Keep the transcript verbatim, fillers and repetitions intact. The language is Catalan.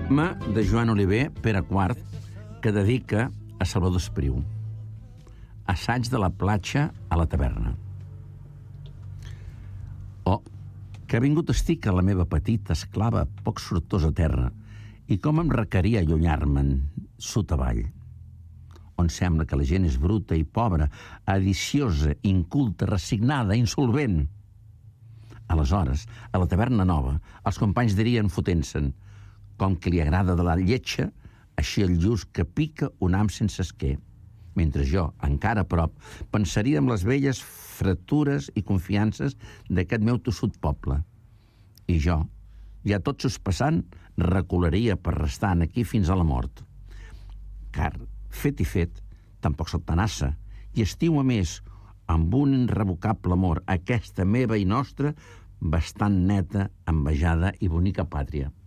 Poema de Joan Oliver, Pere quart, que dedica a Salvador Espriu. Assaig de la platja a la taverna. Oh, que ha vingut estic a la meva petita esclava poc sortosa terra, i com em requeria allunyar-me'n sud avall, on sembla que la gent és bruta i pobra, adiciosa, inculta, resignada, insolvent. Aleshores, a la taverna nova, els companys dirien fotent-se'n: com que li agrada de la lletja, així el lluç que pica un ham sense esquer. Mentre jo, encara a prop, pensaria en les velles fratures i confiances d'aquest meu tossut poble. I jo, ja tot sospesant, recularia per restar aquí fins a la mort. Car, fet i fet, tampoc se'l penassa, i estima més, amb un irrevocable amor, aquesta meva i nostra, bastant neta, envejada i bonica pàtria.